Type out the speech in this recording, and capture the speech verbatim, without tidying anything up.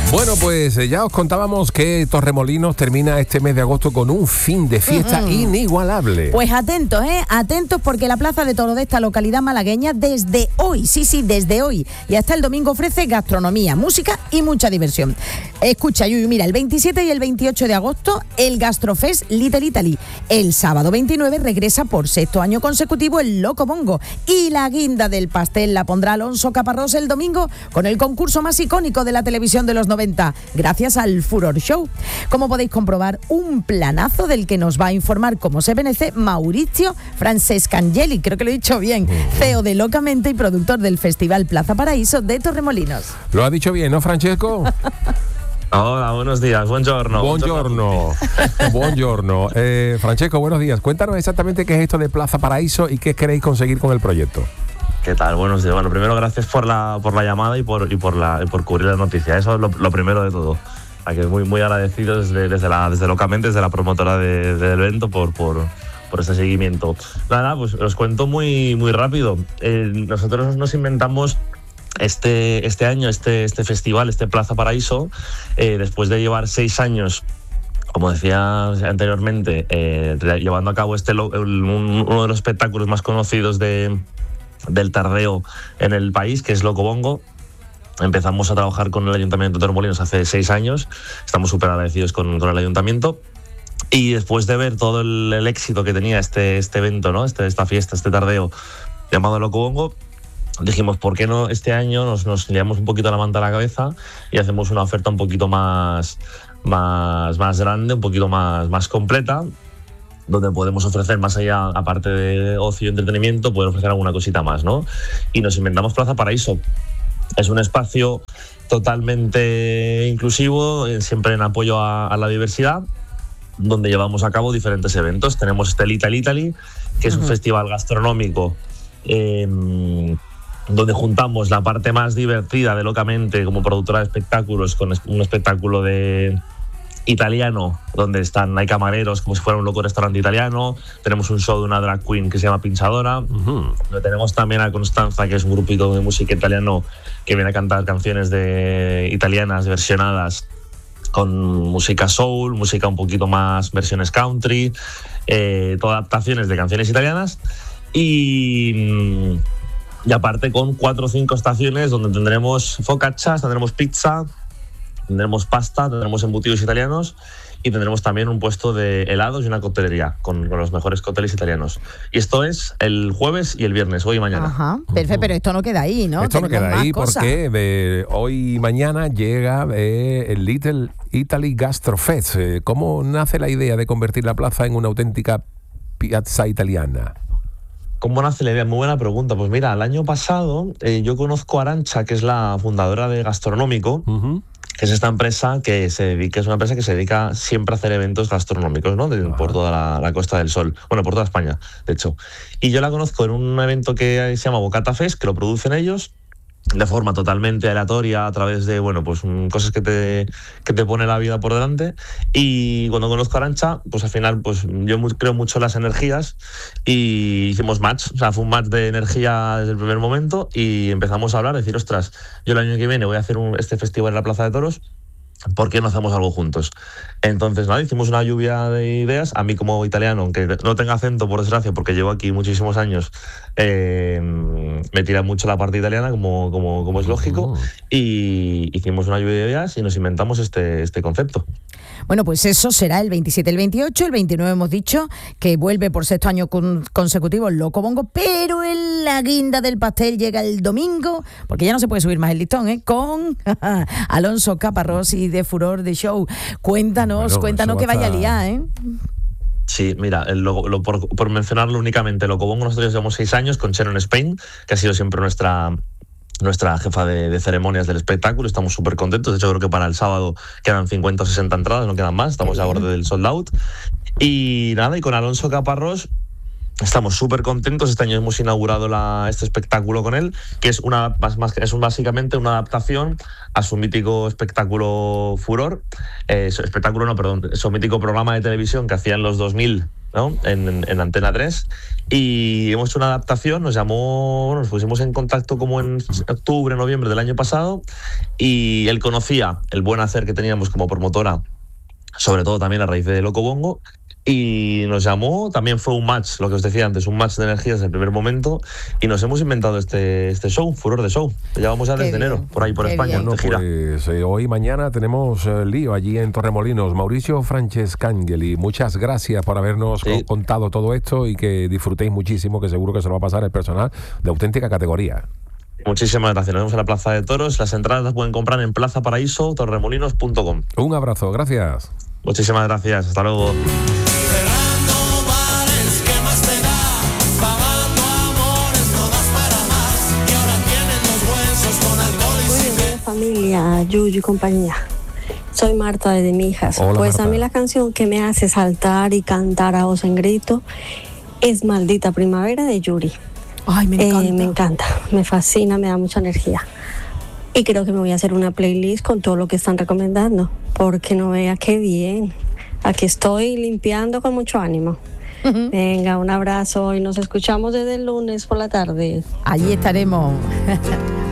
Bueno, pues eh, ya os contábamos que Torremolinos termina este mes de agosto con un fin de fiesta uh-huh. inigualable. Pues atentos, ¿eh? Atentos, porque la Plaza de Toros de esta localidad malagueña desde hoy, sí, sí, desde hoy y hasta el domingo ofrece gastronomía, música y mucha diversión. Escucha, Yuyu, mira, el veintisiete y el veintiocho de agosto el Gastrofest Little Italy. El sábado veintinueve regresa por sexto año consecutivo el Loco Bongo y la guinda del pastel la pondrá Alonso Caparrós el domingo con el concurso más icónico de la televisión de los noventa, gracias al Furor Show. Como podéis comprobar, un planazo del que nos va a informar, como se merece, Maurizio Francescangeli, creo que lo he dicho bien, C E O de Locamente y productor del Festival Plaza Paraíso de Torremolinos. Lo ha dicho bien, ¿no, Francesco? Hola, buenos días, buongiorno. Buongiorno. Buongiorno. Eh, Francesco, buenos días. Cuéntanos exactamente qué es esto de Plaza Paraíso y qué queréis conseguir con el proyecto. ¿Qué tal? Buenos días. Bueno, primero gracias por la por la llamada y por y por la y por cubrir la noticia. Eso es lo, lo primero de todo. Aquí muy muy agradecido desde desde la desde Locamente, desde la promotora de, del evento por por por este seguimiento. Nada, pues os cuento muy muy rápido. Eh, nosotros nos inventamos este este año este este festival, este Plaza Paraíso, eh, después de llevar seis años, como decía anteriormente, eh, llevando a cabo este un, uno de los espectáculos más conocidos de del tardeo en el país, que es Loco Bongo. Empezamos a trabajar con el Ayuntamiento de Torremolinos hace seis años, estamos súper agradecidos con, con el Ayuntamiento, y después de ver todo el, el éxito que tenía este, este evento, ¿no? este, esta fiesta, este tardeo llamado Loco Bongo, dijimos, ¿por qué no este año nos, nos liamos un poquito la manta a la cabeza y hacemos una oferta un poquito más, más, más grande, un poquito más, más completa, donde podemos ofrecer más allá, aparte de ocio y entretenimiento, poder ofrecer alguna cosita más, ¿no? Y nos inventamos Plaza Paraíso. Es un espacio totalmente inclusivo, siempre en apoyo a, a la diversidad, donde llevamos a cabo diferentes eventos. Tenemos este Little Italy, que es uh-huh. un festival gastronómico eh, donde juntamos la parte más divertida de Locamente como productora de espectáculos con un espectáculo de italiano, donde están, hay camareros como si fuera un loco restaurante italiano. Tenemos un show de una drag queen que se llama Pinchadora. Uh-huh. Tenemos también a Constanza, que es un grupito de música italiano que viene a cantar canciones de italianas versionadas con música soul, música un poquito más versiones country, eh, todas adaptaciones de canciones italianas. Y, y aparte con cuatro o cinco estaciones donde tendremos focaccias, tendremos pizza, tendremos pasta, tendremos embutidos italianos y tendremos también un puesto de helados y una coctelería con, con los mejores cócteles italianos. Y esto es el jueves y el viernes, hoy y mañana. Ajá, perfecto, pero esto no queda ahí, ¿no? Esto no queda ahí cosas. Porque de hoy y mañana llega eh, el Little Italy Gastrofest. Eh, ¿Cómo nace la idea de convertir la plaza en una auténtica piazza italiana? ¿Cómo nace la idea? Muy buena pregunta. Pues mira, el año pasado eh, yo conozco a Arantxa, que es la fundadora de Gastronómico, uh-huh. que es esta empresa que se dedica, es una empresa que se dedica siempre a hacer eventos gastronómicos, ¿no? De, por toda la, la Costa del Sol, bueno, por toda España, de hecho. Y yo la conozco en un evento que se llama Bocata Fest, que lo producen ellos de forma totalmente aleatoria a través de, bueno, pues cosas que te, que te pone la vida por delante. Y cuando conozco a Arantxa, pues al final, pues yo muy, creo mucho en las energías y hicimos match, o sea, fue un match de energía desde el primer momento y empezamos a hablar, decir, ostras, yo el año que viene voy a hacer un, este festival en la Plaza de Toros, ¿por qué no hacemos algo juntos? Entonces, nada, hicimos una lluvia de ideas. A mí como italiano, aunque no tenga acento, por desgracia, porque llevo aquí muchísimos años, eh, me tira mucho la parte italiana, como, como, como es lógico, uh-huh. y hicimos una lluvia de ideas y nos inventamos este, este concepto. Bueno, pues eso será el veintisiete, el veintiocho, el veintinueve hemos dicho que vuelve por sexto año con, consecutivo el Loco Bongo, pero en la guinda del pastel llega el domingo, porque ya no se puede subir más el listón, ¿eh? Con Alonso Caparrós y de Furor de Show. Cuéntanos, bueno, cuéntanos que vaya a liar, ¿eh? Sí, mira, el logo, lo, por, por mencionarlo únicamente, Loco Bongo, nosotros llevamos seis años con Sharon Spain, que ha sido siempre nuestra... nuestra jefa de, de ceremonias del espectáculo. Estamos súper contentos. De hecho, creo que para el sábado quedan cincuenta o sesenta entradas, no quedan más. Estamos a borde del sold out. Y nada, y con Alonso Caparrós Estamos súper contentos. Este año hemos inaugurado la, este espectáculo con él, que es, una, más, más, es un, básicamente una adaptación a su mítico espectáculo Furor. Eh, su espectáculo, no, perdón, su mítico programa de televisión que hacía en los dos mil, ¿no? en, en, en Antena tres. Y hemos hecho una adaptación, nos llamó, nos pusimos en contacto como en octubre, noviembre del año pasado, y él conocía el buen hacer que teníamos como promotora, sobre todo también a raíz de Loco Bongo, y nos llamó. También fue un match, lo que os decía antes, un match de energías desde el primer momento, y nos hemos inventado este, este show, Furor de Show. Lo llevamos ya Qué desde bien, enero, por ahí por qué España. Bueno, de gira. pues eh, hoy y mañana tenemos eh, lío allí en Torremolinos. Mauricio Francescangeli, muchas gracias por habernos Sí. co- contado todo esto y que disfrutéis muchísimo, que seguro que se lo va a pasar el personal de auténtica categoría. Muchísimas gracias. Nos vemos en la Plaza de Toros. Las entradas las pueden comprar en plaza paraíso torremolinos punto com. Un abrazo, gracias. Muchísimas gracias. Hasta luego. Buenos días, familia, Yuyu y compañía. Soy Marta de Mijas. Hola, Pues Marta. a mí la canción que me hace saltar y cantar a voz en grito es Maldita Primavera de Yuri. Ay, me Eh, encanta. me encanta, me fascina, me da mucha energía. Y creo que me voy a hacer una playlist con todo lo que están recomendando, porque no vea qué bien. Aquí estoy limpiando con mucho ánimo. Venga, un abrazo y nos escuchamos desde el lunes por la tarde. Allí estaremos.